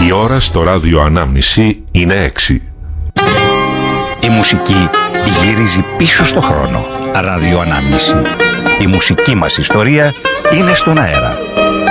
Η ώρα στο ράδιο Ανάμνηση είναι 6. Η μουσική γυρίζει πίσω στο χρόνο. Ράδιο Ανάμνηση. Η μουσική μας ιστορία είναι στον αέρα.